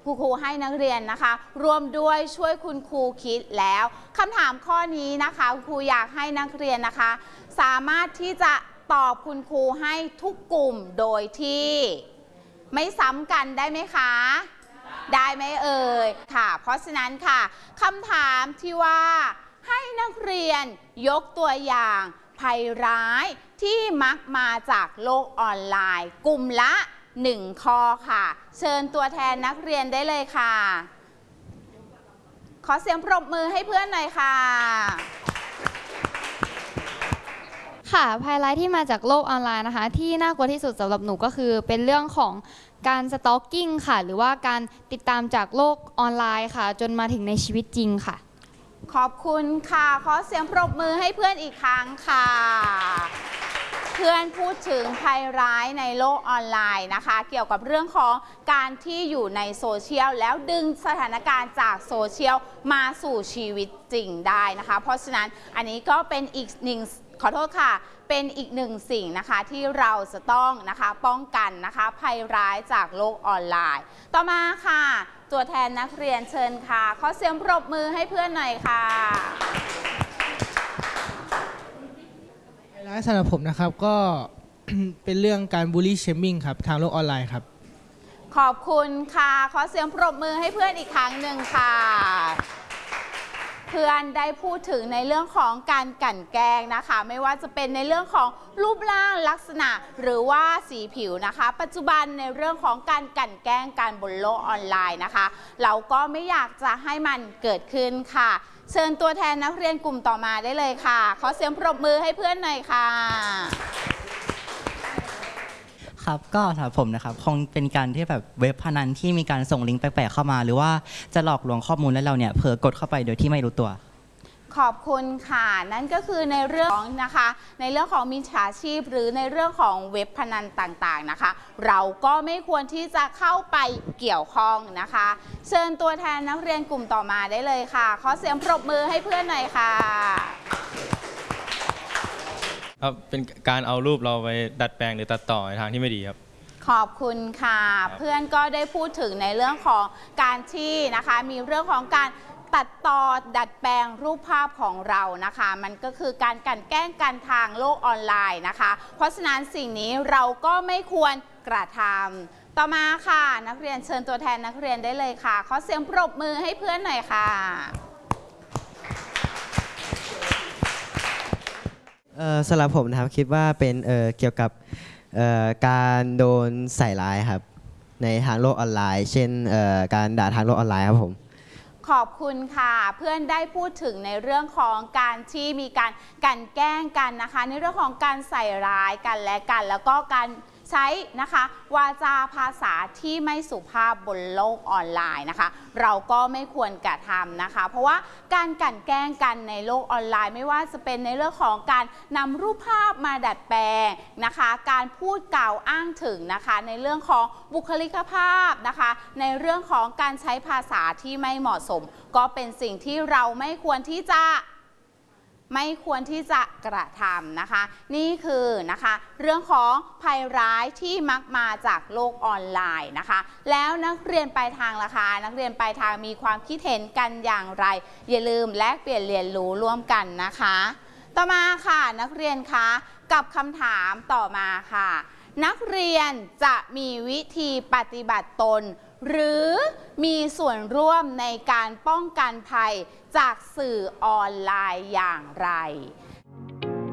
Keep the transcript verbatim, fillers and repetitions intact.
คุณครูให้นักเรียนนะคะร่วมด้วยช่วยคุณครูคิดแล้วคำถามข้อนี้นะคะคุณครูอยากให้นักเรียนนะคะสามารถที่จะตอบคุณครูให้ทุกกลุ่มโดยที่ไม่ซ้ำกันได้ไหมคะได้ไหมเอ่ยค่ะเพราะฉะนั้นค่ะคำถามที่ว่าให้นักเรียนยกตัวอย่างภัยร้ายที่มักมาจากโลกออนไลน์กลุ่มละหนึ่งข้อค่ะเชิญตัวแทนนักเรียนได้เลยค่ะขอเสียงปรบมือให้เพื่อนหน่อยค่ะค่ะภัยร้ายที่มาจากโลกออนไลน์นะคะที่น่ากลัวที่สุดสำหรับหนูก็คือเป็นเรื่องของการสตอกิ้งค่ะหรือว่าการติดตามจากโลกออนไลน์ค่ะจนมาถึงในชีวิตจริงค่ะขอบคุณค่ะขอเสียงปรบมือให้เพื่อนอีกครั้งค่ะเพื่อนพูดถึงภัยร้ายในโลกออนไลน์นะคะเกี่ยวกับเรื่องของการที่อยู่ในโซเชียลแล้วดึงสถานการณ์จากโซเชียลมาสู่ชีวิตจริงได้นะคะเพราะฉะนั้นอันนี้ก็เป็นอีกหนึ่งขอโทษค่ะเป็นอีกหนึ่งสิ่งนะคะที่เราจะต้องนะคะป้องกันนะคะภัยร้ายจากโลกออนไลน์ต่อมาค่ะตัวแทนนักเรียนเชิญค่ะขอเสียงปรบมือให้เพื่อนหน่อยค่ะภัยร้ายสำหรับผมนะครับก็ เป็นเรื่องการบูลลี่เชมมิ่งครับทางโลกออนไลน์ครับขอบคุณค่ะขอเสียงปรบมือให้เพื่อนอีกครั้งหนึ่งค่ะเพื่อนได้พูดถึงในเรื่องของการกลั่นแกล้งนะคะไม่ว่าจะเป็นในเรื่องของรูปร่างลักษณะหรือว่าสีผิวนะคะปัจจุบันในเรื่องของการกลั่นแกล้งการบนโลกออนไลน์นะคะเราก็ไม่อยากจะให้มันเกิดขึ้นค่ะเชิญตัวแทนนักเรียนกลุ่มต่อมาได้เลยค่ะขอเสียงปรบมือให้เพื่อนหน่อยค่ะครับก็สำหรับผมนะครับคงเป็นการที่แบบเว็บพนันที่มีการส่งลิงก์แปลกๆเข้ามาหรือว่าจะหลอกลวงข้อมูลแล้วเราเนี่ยเผลอกดเข้าไปโดยที่ไม่รู้ตัวขอบคุณค่ะนั่นก็คือในเรื่องของนะคะในเรื่องของมิจฉาชีพหรือในเรื่องของเว็บพนันต่างๆนะคะเราก็ไม่ควรที่จะเข้าไปเกี่ยวข้องนะคะเชิญตัวแทนนักเรียนกลุ่มต่อมาได้เลยค่ะขอเสียงปรบมือให้เพื่อนหน่อยค่ะครับเป็นการเอารูปเราไปดัดแปลงหรือตัดต่อในทางที่ไม่ดีครับขอบคุณค่ะเพื่อนก็ได้พูดถึงในเรื่องของการที่นะคะมีเรื่องของการตัดต่อดัดแปลงรูปภาพของเรานะคะมันก็คือการกลั่นแกล้งกันทางโลกออนไลน์นะคะเพราะฉะนั้นสิ่งนี้เราก็ไม่ควรกระทำต่อมาค่ะนักเรียนเชิญตัวแทนนักเรียนได้เลยค่ะขอเสียงปรบมือให้เพื่อนหน่อยค่ะสำหรับผมนะครับคิดว่าเป็น เ, เกี่ยวกับการโดนใส่ร้ายครับในทางโลกออนไลน์เช่นการด่าทางโลกออนไลน์ครับผมขอบคุณค่ะเพื่อนได้พูดถึงในเรื่องของการที่มีการกลั่นแกล้งกันนะคะในเรื่องของการใส่ร้ายกันและกันแล้วก็การใช้นะคะวาจาภาษาที่ไม่สุภาพบนโลกออนไลน์นะคะเราก็ไม่ควรกระทำนะคะเพราะว่าการกลั่นแกล้งกันในโลกออนไลน์ไม่ว่าจะเป็นในเรื่องของการนำรูปภาพมาดัดแปลงนะคะการพูดกล่าวอ้างถึงนะคะในเรื่องของบุคลิกภาพนะคะในเรื่องของการใช้ภาษาที่ไม่เหมาะสมก็เป็นสิ่งที่เราไม่ควรที่จะไม่ควรที่จะกระทำนะคะนี่คือนะคะเรื่องของภัยร้ายที่มักมาจากโลกออนไลน์นะคะแล้วนักเรียนปลายทางล่ะคะนักเรียนปลายทางมีความคิดเห็นกันอย่างไรอย่าลืมแลกเปลี่ยนเรียนรู้ร่วมกันนะคะต่อมาค่ะนักเรียนคะกับคำถามต่อมาค่ะนักเรียนจะมีวิธีปฏิบัติตนหรือมีส่วนร่วมในการป้องกันภัยจากสื่อออนไลน์อย่างไร